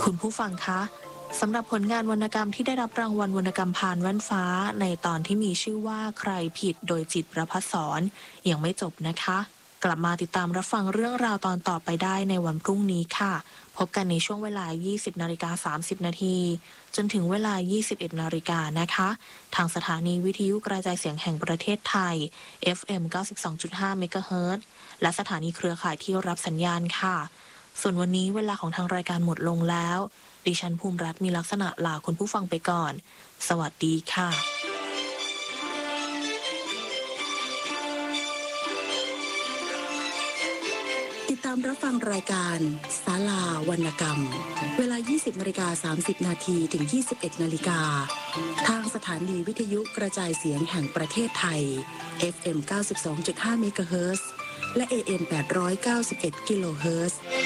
คุณผู้ฟังคะสำหรับผลงานวรรณกรรมที่ได้รับรางวัลวรรณกรรมพานแว่นฟ้าในตอนที่มีชื่อว่าใครผิดโดยจิตรประภัสสรยังไม่จบนะคะกลับมาติดตามรับฟังเรื่องราวตอนต่อไปได้ในวันพรุ่งนี้ค่ะพบกันในช่วงเวลา 20:30 นาทีจนถึงเวลา 21 นาฬิกานะคะทางสถานีวิทยุกระจายเสียงแห่งประเทศไทย FM 92.5 เมกะเฮิรตซ์และสถานีเครือข่ายที่รับสัญญาณค่ะส่วนวันนี้เวลาของทางรายการหมดลงแล้วดิฉันภูมิรัตน์มีลักษณะลาคุณผู้ฟังไปก่อนสวัสดีค่ะติดตามรับฟังรายการศาลาวรรณกรรมเวลา 20:30 นาทีถึง 21 นาฬิกาทางสถานีวิทยุกระจายเสียงแห่งประเทศไทย FM 92.5 เมกะเฮิรตซ์และ AM 891 กิโลเฮิรตซ์